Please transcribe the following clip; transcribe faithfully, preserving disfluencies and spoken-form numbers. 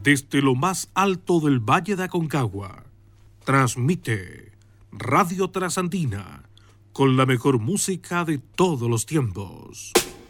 desde lo más alto del Valle de Aconcagua, transmite Radio Trasandina con la mejor música de todos los tiempos.